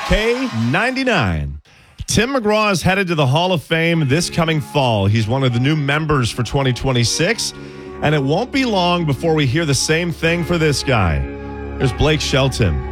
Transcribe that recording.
K99. Tim McGraw is headed to the Hall of Fame this coming fall. He's one of the new members for 2026, and it won't be long before we hear the same thing for this guy. Here's Blake Shelton.